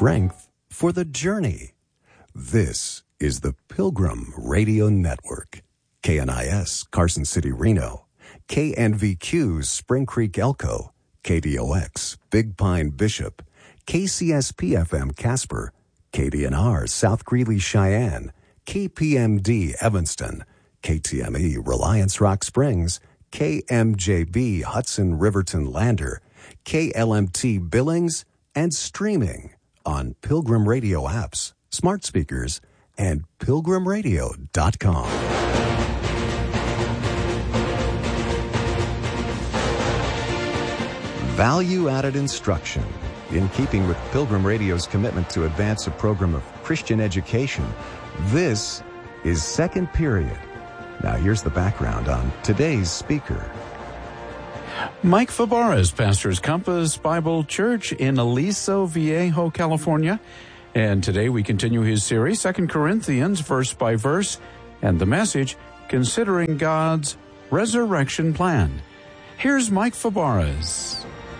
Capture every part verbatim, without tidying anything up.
strength for the journey. This is the Pilgrim Radio Network. K N I S, Carson City, Reno. K N V Q, Spring Creek, Elko. K D O X, Big Pine, Bishop. K C S P F M, Casper. K D N R, South Greeley, Cheyenne. K P M D, Evanston. K T M E, Reliance Rock Springs. K M J B, Hudson, Riverton, Lander. K L M T, Billings, and streaming on Pilgrim Radio apps, smart speakers, and pilgrim radio dot com. Value-added instruction. In keeping with Pilgrim Radio's commitment to advance a program of Christian education, this is Second Period. Now here's the background on today's speaker. Mike Fabarez pastors Compass Bible Church in Aliso Viejo, California. And today we continue his series, Second Corinthians, verse by verse, and the message, Considering God's Resurrection Plan. Here's Mike Fabarez.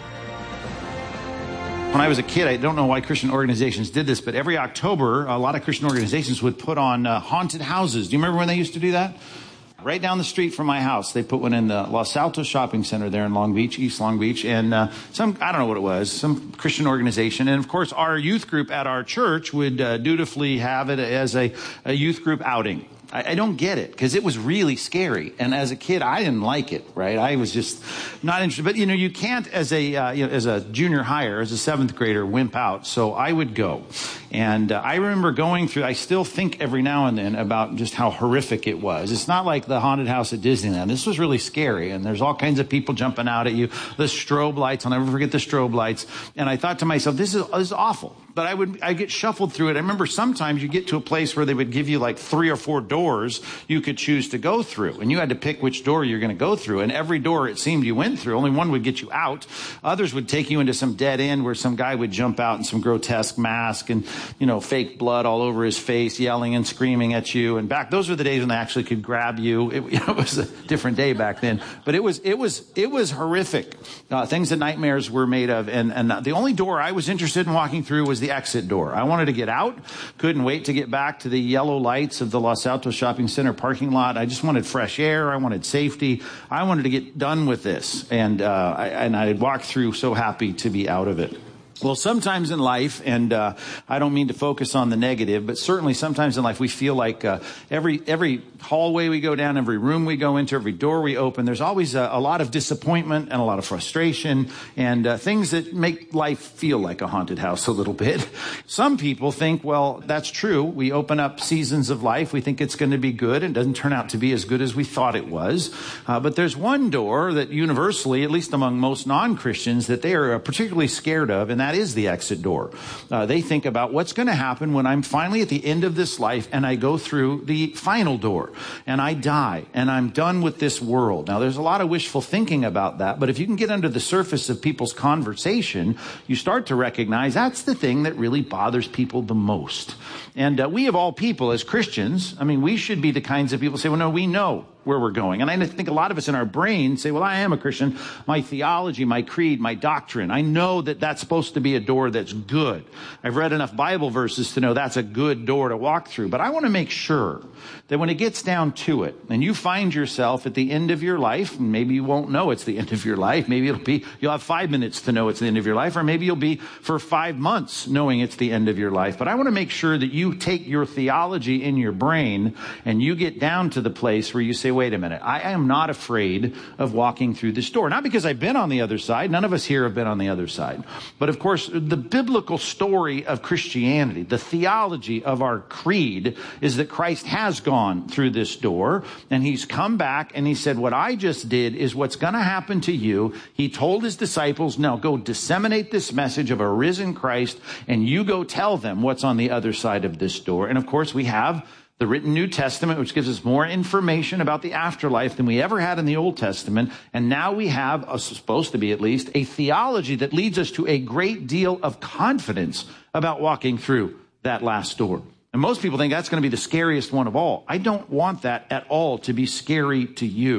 When I was a kid, I don't know why Christian organizations did this, but every October, a lot of Christian organizations would put on uh, haunted houses. Do you remember when they used to do that? Right down the street from my house, they put one in the Los Altos Shopping Center there in Long Beach, East Long Beach, and uh, some, I don't know what it was, some Christian organization. And of course, our youth group at our church would uh, dutifully have it as a, a youth group outing. I, I don't get it, because it was really scary. And as a kid, I didn't like it, right? I was just not interested. But, you know, you can't, as a uh, you know, as a junior hire, as a seventh grader, wimp out. So I would go. And uh, I remember going through, I still think every now and then about just how horrific it was. It's not like the haunted house at Disneyland. This was really scary. And there's all kinds of people jumping out at you. The strobe lights, I'll never forget the strobe lights. And I thought to myself, this is, this is awful. But I would, I get shuffled through it. I remember sometimes you get to a place where they would give you like three or four doors you could choose to go through. And you had to pick which door you're going to go through. And every door it seemed you went through, only one would get you out. Others would take you into some dead end where some guy would jump out in some grotesque mask and, you know, fake blood all over his face, yelling and screaming at you. And back, those were the days when they actually could grab you. It, you know, it was a different day back then. But it was, it was, it was horrific. Uh, things that nightmares were made of. And, and the only door I was interested in walking through was the exit door. I wanted to get out. Couldn't wait to get back to the yellow lights of the Los Altos Shopping Center parking lot. I just wanted fresh air. I wanted safety. I wanted to get done with this. And, uh, I, and I'd walk through so happy to be out of it. Well, sometimes in life, and uh, I don't mean to focus on the negative, but certainly sometimes in life we feel like uh, every every hallway we go down, every room we go into, every door we open, there's always a, a lot of disappointment and a lot of frustration and uh, things that make life feel like a haunted house a little bit. Some people think, well, that's true. We open up seasons of life. We think it's going to be good. And it doesn't turn out to be as good as we thought it was. Uh, but there's one door that universally, at least among most non-Christians, that they are particularly scared of, and that is the exit door. Uh, they think about what's going to happen when I'm finally at the end of this life and I go through the final door and I die and I'm done with this world. Now, there's a lot of wishful thinking about that, but if you can get under the surface of people's conversation, you start to recognize that's the thing that really bothers people the most. And uh, we of all people as Christians, I mean, we should be the kinds of people who say, well, no, we know where we're going. And I think a lot of us in our brain say, well, I am a Christian. My theology, my creed, my doctrine, I know that that's supposed to be a door that's good. I've read enough Bible verses to know that's a good door to walk through. But I want to make sure that when it gets down to it, and you find yourself at the end of your life, and maybe you won't know it's the end of your life. Maybe it'll be, you'll have five minutes to know it's the end of your life, or maybe you'll be for five months knowing it's the end of your life. But I want to make sure that you take your theology in your brain and you get down to the place where you say, wait a minute, I am not afraid of walking through this door. Not because I've been on the other side. None of us here have been on the other side. But of course, the biblical story of Christianity, the theology of our creed, is that Christ has gone through this door and he's come back and he said, what I just did is what's going to happen to you. He told his disciples, now go disseminate this message of a risen Christ and you go tell them what's on the other side of this door. And of course, we have the written New Testament, which gives us more information about the afterlife than we ever had in the Old Testament. And now we have, uh, supposed to be at least, a theology that leads us to a great deal of confidence about walking through that last door. And most people think that's going to be the scariest one of all. I don't want that at all to be scary to you.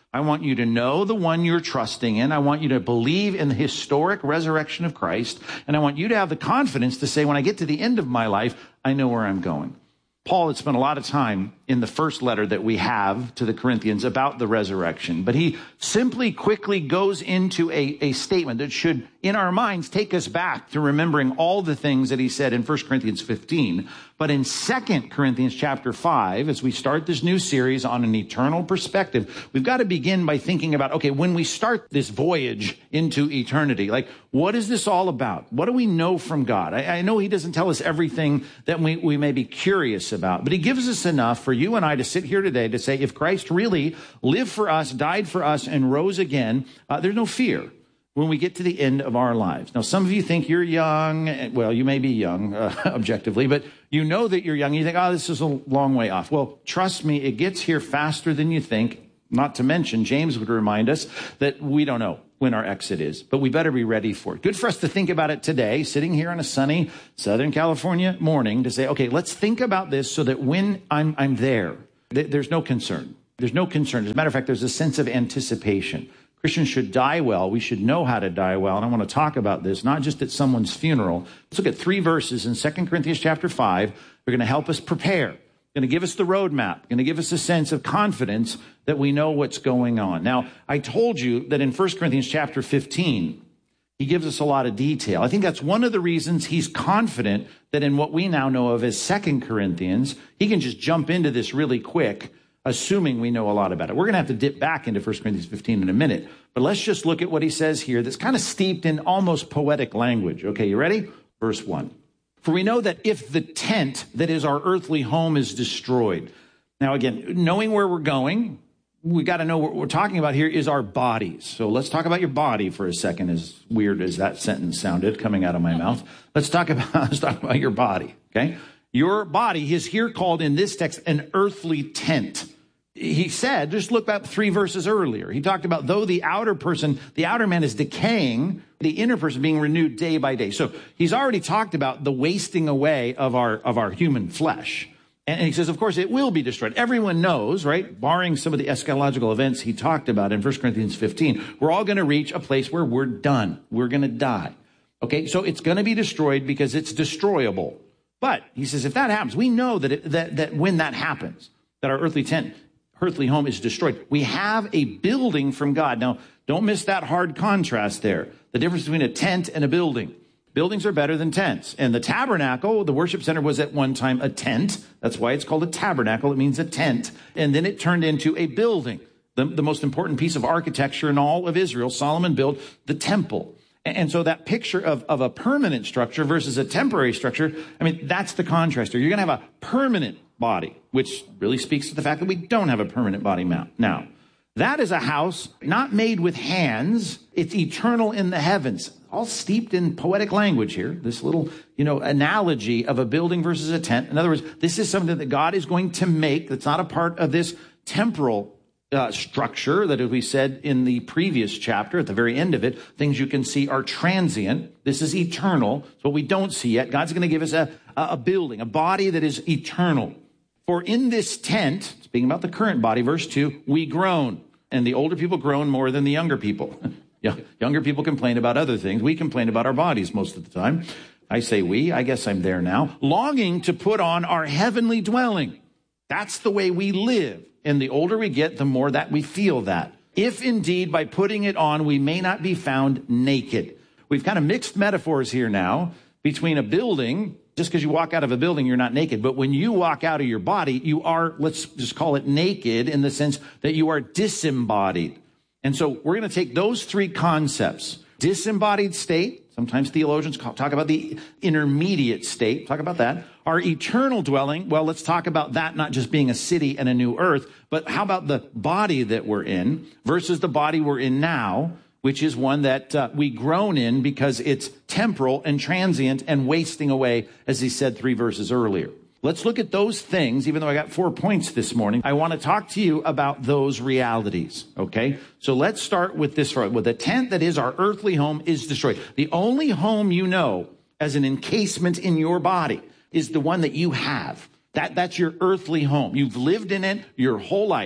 I want you to know the one you're trusting in. I want you to believe in the historic resurrection of Christ. And I want you to have the confidence to say, when I get to the end of my life, I know where I'm going. Paul had spent a lot of time in the first letter that we have to the Corinthians about the resurrection, but he simply quickly goes into a, a statement that should, in our minds, take us back to remembering all the things that he said in First Corinthians fifteen. But in Second Corinthians chapter five, as we start this new series on an eternal perspective, we've got to begin by thinking about, okay, when we start this voyage into eternity, like, what is this all about? What do we know from God? I, I know he doesn't tell us everything that we, we may be curious about, but he gives us enough for you and I to sit here today to say, if Christ really lived for us, died for us, and rose again, uh, there's no fear when we get to the end of our lives. Now, some of you think you're young. Well, you may be young, uh, objectively, but you know that you're young. You think, oh, this is a long way off. Well, trust me, it gets here faster than you think. Not to mention, James would remind us that we don't know when our exit is, but we better be ready for it. Good for us to think about it today, sitting here on a sunny Southern California morning, to say, okay, let's think about this so that when I'm, I'm there, th- there's no concern. There's no concern. As a matter of fact, there's a sense of anticipation. Christians should die well. We should know how to die well. And I want to talk about this, not just at someone's funeral. Let's look at three verses in Second Corinthians chapter five. They're going to help us prepare. Going to give us the roadmap, going to give us a sense of confidence that we know what's going on. Now, I told you that in First Corinthians chapter fifteen, he gives us a lot of detail. I think that's one of the reasons he's confident that in what we now know of as Second Corinthians, he can just jump into this really quick, assuming we know a lot about it. We're going to have to dip back into First Corinthians fifteen in a minute, but let's just look at what he says here that's kind of steeped in almost poetic language. Okay, you ready? Verse one. For we know that if the tent that is our earthly home is destroyed. Now, again, knowing where we're going, we got to know what we're talking about here is our bodies. So let's talk about your body for a second, as weird as that sentence sounded coming out of my mouth. Let's talk about, let's talk about your body, okay? Your body is here called in this text an earthly tent. He said, just look back three verses earlier. He talked about though the outer person, the outer man is decaying, the inner person being renewed day by day. So he's already talked about the wasting away of our, of our human flesh. And he says, of course, it will be destroyed. Everyone knows, right? Barring some of the eschatological events he talked about in First Corinthians fifteen, we're all going to reach a place where we're done. We're going to die. Okay. So it's going to be destroyed because it's destroyable. But he says, if that happens, we know that, it, that, that when that happens, that our earthly tent, earthly home is destroyed, we have a building from God. Now, don't miss that hard contrast there. The difference between a tent and a building. Buildings are better than tents. And the tabernacle, the worship center, was at one time a tent. That's why it's called a tabernacle. It means a tent. And then it turned into a building. The, the most important piece of architecture in all of Israel, Solomon built the temple. And so that picture of, of a permanent structure versus a temporary structure, I mean, that's the contrast here. You're going to have a permanent body, which really speaks to the fact that we don't have a permanent body now. That is a house not made with hands. It's eternal in the heavens. All steeped in poetic language here. This little, you know, analogy of a building versus a tent. In other words, this is something that God is going to make that's not a part of this temporal uh, structure that, as we said in the previous chapter, at the very end of it, things you can see are transient. This is eternal. It's what we don't see yet. God's going to give us a, a building, a body that is eternal. For in this tent, speaking about the current body, verse two, we groan. And the older people groan more than the younger people. Yeah, younger people complain about other things. We complain about our bodies most of the time. I say we, I guess I'm there now. Longing to put on our heavenly dwelling. That's the way we live. And the older we get, the more that we feel that. If indeed by putting it on, we may not be found naked. We've kind of mixed metaphors here now between a building. Just because you walk out of a building, you're not naked. But when you walk out of your body, you are, let's just call it naked in the sense that you are disembodied. And so we're going to take those three concepts, disembodied state. Sometimes theologians talk about the intermediate state. Talk about that. Our eternal dwelling. Well, let's talk about that not just being a city and a new earth, but how about the body that we're in versus the body we're in now, which is one that uh, we groan in because it's temporal and transient and wasting away, as he said three verses earlier. Let's look at those things. Even though I got four points this morning, I want to talk to you about those realities, okay? So let's start with this. With the tent that is our earthly home is destroyed. The only home you know as an encasement in your body is the one that you have. That, that's your earthly home. You've lived in it your whole life.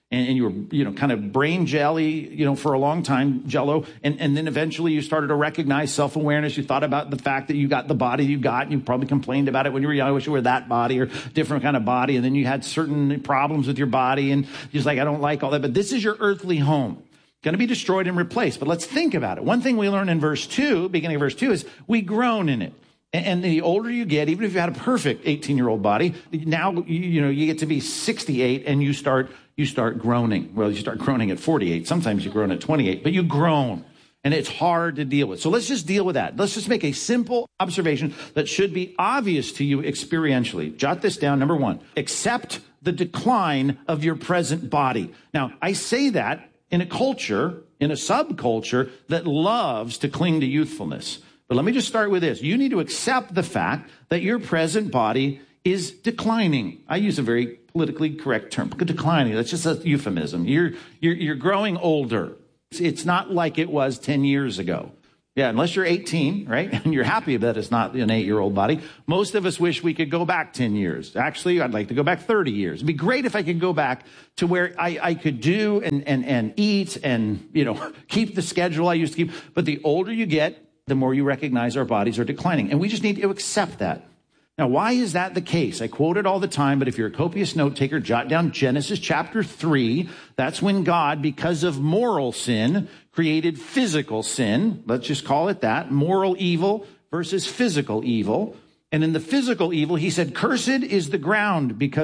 and, and you were, you know, kind of brain jelly, you know, for a long time, jello. And, and then eventually you started to recognize self-awareness. You thought about the fact that you got the body you got. And you probably complained about it when you were young. I wish you were that body or different kind of body. And then you had certain problems with your body. And you're just like, I don't like all that. But this is your earthly home. Going to be destroyed and replaced. But let's think about it. One thing we learn in verse two, beginning of verse two, is we groan in it. And the older you get, even if you had a perfect eighteen-year-old body, now you, you know you get to be sixty-eight and you start you start groaning. Well, you start groaning at forty-eight. Sometimes you groan at twenty-eight, but you groan, and it's hard to deal with. So let's just deal with that. Let's just make a simple observation that should be obvious to you experientially. Jot this down. Number one, accept the decline of your present body. Now, I say that in a culture, in a subculture that loves to cling to youthfulness. But let me just start with this. You need to accept the fact that your present body is declining. I use a very politically correct term, declining. That's just a euphemism. You're, you're, you're growing older. It's, it's not like it was ten years ago. Yeah, unless you're eighteen, right? And you're happy that it's not an eight-year-old body. Most of us wish we could go back ten years. Actually, I'd like to go back thirty years. It'd be great if I could go back to where I, I could do and, and, and eat and, you know, keep the schedule I used to keep. But the older you get, the more you recognize our bodies are declining. And we just need to accept that. Now, why is that the case? I quote it all the time, but if you're a copious note taker, jot down Genesis chapter three. That's when God, because of moral sin, created physical sin. Let's just call it that. Moral evil versus physical evil. And in the physical evil, he said, cursed is the ground because